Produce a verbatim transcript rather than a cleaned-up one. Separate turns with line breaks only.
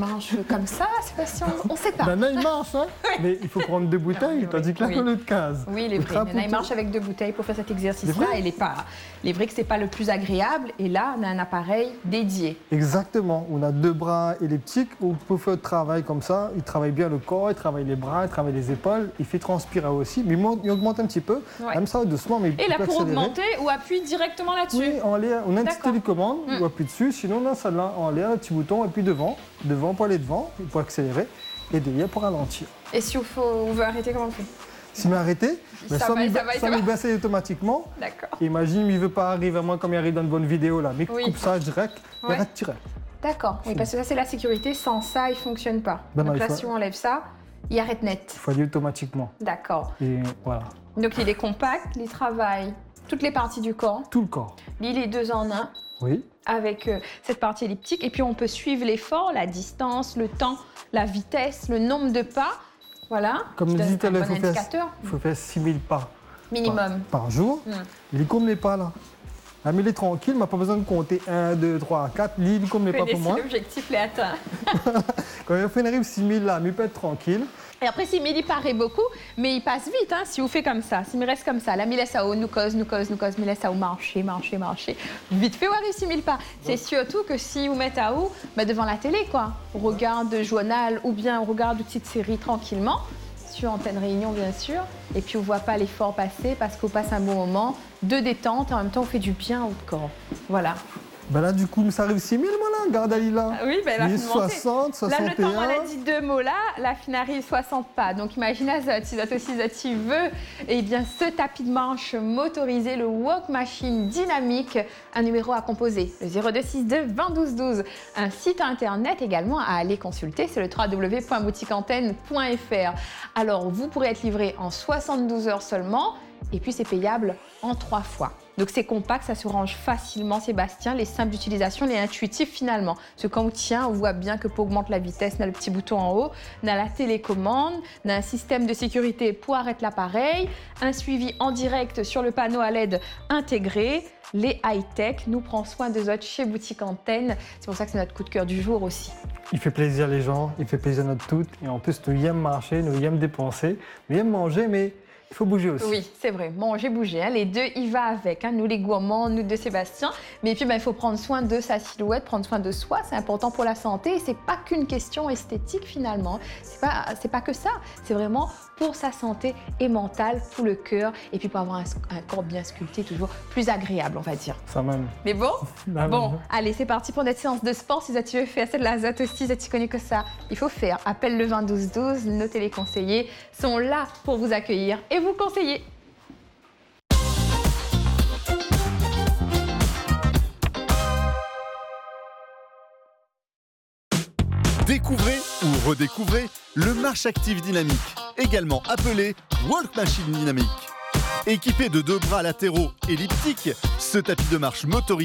marche comme ça, Sébastien? On ne sait pas.
Ben, là, il marche, hein. Mais il faut prendre deux bouteilles,
oui,
tandis que là,
oui.
on a de case.
Oui, il est vrai. Maintenant, il marche avec deux bouteilles pour faire cet exercice-là. Il est pas. Il est vrai que c'est pas le plus agréable. Et là, on a un appareil dédié.
Exactement. On a deux bras elliptiques où on peut faire le travail comme ça. Il travaille bien le corps, il travaille les bras, il travaille les épaules. Il fait transpirer aussi, mais il, monte, il augmente un petit peu.
Ouais.
Même ça, doucement, mais il
Et là,
peut
pour
accélérer.
augmenter, ou appuie directement là-dessus?
Oui, en l'air. On a une petite
D'accord.
télécommande,
Mm.
on appuie dessus. Sinon, on a celle-là en l'air, un petit bouton, et puis devant. Devant pour aller devant, pour accélérer. Et derrière pour ralentir.
Et si on, faut, on veut arrêter, comment on fait?
S'il m'a arrêté, ben,
Ça
soit
va,
il
ça va,
soit
ça va.
il baisse automatiquement.
D'accord.
Imagine, il ne veut pas arriver à moi comme il arrive dans une bonne vidéo là. Mais
Oui.
coupe ça direct, il
Ouais.
arrête direct.
D'accord. Oui, parce que ça, c'est la sécurité. Sans ça, il ne fonctionne pas.
Ben non,
Donc
il
là,
faut-
si on enlève ça, il arrête
Il
net.
faut aller automatiquement.
D'accord.
Et voilà,
Donc, il est compact, il travaille toutes les parties du corps.
tout le corps.
Il est deux en un.
Oui.
Avec euh, cette partie elliptique. Et puis, on peut suivre l'effort, la distance, le temps, la vitesse, le nombre de pas. Voilà.
Comme
Qui
je
donne
disais tout à
un
l'heure,
bon
il faut faire,
indicateur.
il faut faire six mille pas
Minimum.
par, par jour.
Mm.
Il compte les pas là. Ah, mais il est tranquille, il n'a pas besoin de compter un, deux, trois, quatre. Lui, il compte les pas pour moi.
L'objectif est atteint.
Quand il fait une arrive six mille là, mais il peut être tranquille.
Et après, si il paraît beaucoup, mais il passe vite, hein, si vous faites comme ça. Si il reste comme ça, là, il laisse à haut, nous cause, nous cause, nous cause, il laisse à haut, marcher, marcher, marcher. Vite fait, voir six mille pas. C'est surtout que si vous mettez à haut, bah, devant la télé, quoi. On regarde le journal ou bien on regarde une petite série tranquillement, sur Antenne Réunion, bien sûr. Et puis, on ne voit pas l'effort passer parce qu'on passe un bon moment de détente et en même temps, on fait du bien au corps. Voilà.
Ben là, du coup, ça arrive six mille, moi là, garde Ali là.
Ah oui, ben là,
Il est
faut monter.
soixante,
Là,
soixante et
le temps, on a
un.
dit deux mots là, la fin arrive soixante pas. Donc, imaginez ça, si tu veux, eh bien, ce tapis de marche motorisé, le Walk Machine dynamique, un numéro à composer, le zéro deux six deux vingt douze douze. Un site internet également à aller consulter, c'est le w w w point boutique antenne point f r. Alors, vous pourrez être livré en soixante-douze heures seulement, et puis c'est payable en trois fois. Donc c'est compact, ça se range facilement, Sébastien, les simples d'utilisation, les intuitifs finalement. Parce que quand on tient, on voit bien que pour augmenter la vitesse, on a le petit bouton en haut, on a la télécommande, on a un système de sécurité pour arrêter l'appareil, un suivi en direct sur le panneau à L E D intégré. Les high-tech nous prend soin des autres chez Boutique Antenne. C'est pour ça que c'est notre coup de cœur du jour aussi.
Il fait plaisir les gens, il fait plaisir à notre toutes. Et en plus, nous aimons marcher, nous aimons dépenser, nous aimons manger, mais il faut bouger aussi.
Oui, c'est vrai. Manger, bouger. Hein. Les deux, il va avec. Hein. Nous, les gourmands, nous de Sébastien. Mais puis, ben, il faut prendre soin de sa silhouette, prendre soin de soi. C'est important pour la santé. Et c'est pas qu'une question esthétique, finalement. C'est pas, c'est pas que ça. C'est vraiment pour sa santé et mentale, pour le cœur. Et puis, pour avoir un, un corps bien sculpté, toujours plus agréable, on va dire.
Ça même.
Mais bon,
Ah,
bon,
même.
allez, c'est parti pour notre séance de sport. Si tu veux faire ça de la zat aussi, si tu connais que ça, il faut faire. Appelle le vingt douze douze. Nos téléconseillers sont là pour vous accueillir et vous conseiller.
Découvrez ou redécouvrez le Marche Active Dynamique, également appelé Walk Machine Dynamique. Équipé de deux bras latéraux elliptiques, ce tapis de marche motorisé